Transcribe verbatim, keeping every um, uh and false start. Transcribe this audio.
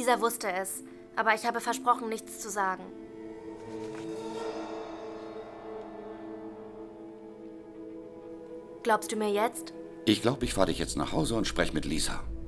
Lisa wusste es, aber ich habe versprochen, nichts zu sagen. Glaubst du mir jetzt? Ich glaube, ich fahre dich jetzt nach Hause und spreche mit Lisa.